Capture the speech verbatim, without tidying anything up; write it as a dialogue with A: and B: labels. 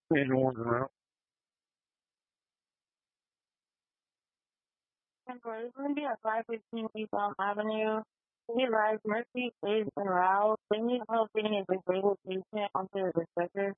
A: Anyone around?
B: Central is going to be at five fifteen East Elm Avenue. He lies Mercy, Faith, and Ralph. They need help getting a disabled patient onto the stretcher.